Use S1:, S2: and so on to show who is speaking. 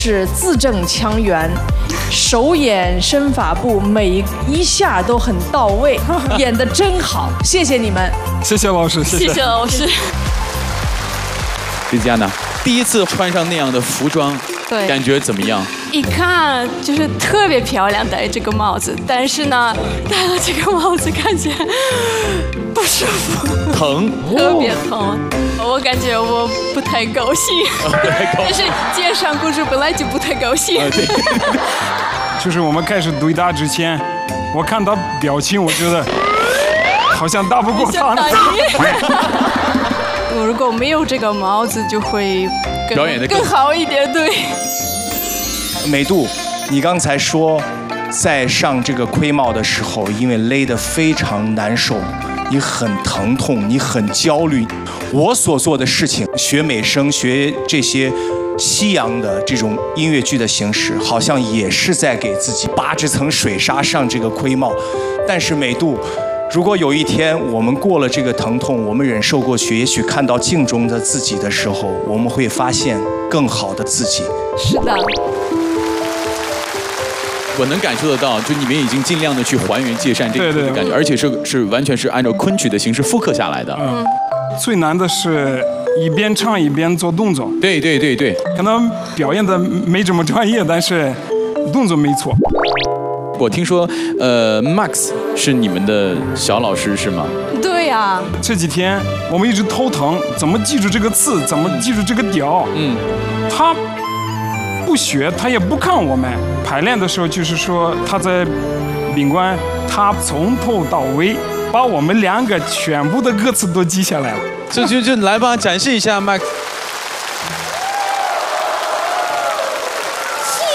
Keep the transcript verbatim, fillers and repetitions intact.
S1: 是字正腔圆，手眼身法步每一下都很到位，演得真好，谢谢你们，
S2: 谢谢老师，谢谢，
S3: 谢谢老师。
S4: 李佳呢？第一次穿上那样的服装，
S3: 对，
S4: 感觉怎么样？
S3: 一看就是特别漂亮，戴这个帽子，但是呢，戴了这个帽子看起来不舒服，
S4: 疼，
S3: 特别疼。我感觉我不太高兴，但是街上公主本来就不太高兴。
S2: 就是我们开始对答之前，我看他表情，我觉得好像打不过他。
S3: 我如果没有这个帽子，就会更
S4: 表演得
S3: 更好一点。对。
S5: 美杜，你刚才说，在上这个盔帽的时候，因为勒得非常难受，你很疼痛，你很焦虑。我所做的事情，学美声，学这些西洋的这种音乐剧的形式，好像也是在给自己扒这层水纱上这个盔帽。但是美杜，如果有一天我们过了这个疼痛，我们忍受过去，也许看到镜中的自己的时候，我们会发现更好的自己。
S3: 是的。
S4: 我能感受得到，就你们已经尽量的去还原借扇这个感觉，而且是是完全是按照昆曲的形式复刻下来的。
S2: 嗯，最难的是一边唱一边做动作。
S4: 对对对对，
S2: 可能表演的没这么专业，但是动作没错。
S4: 我听说，呃 ，Max 是你们的小老师是吗？
S3: 对呀、啊。
S2: 这几天我们一直头疼，怎么记住这个字，怎么记住这个调？嗯，他不学，他也不看我们排练的时候，就是说他在宾馆，他从头到尾把我们两个全部的歌词都记下来了。
S6: 就就就来吧，展示一下 Max。